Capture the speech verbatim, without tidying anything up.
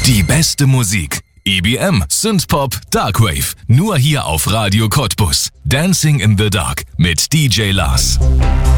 Die beste Musik. E B M, Synthpop, Darkwave. Nur hier auf Radio Cottbus. Dancing in the Dark mit D J Lars.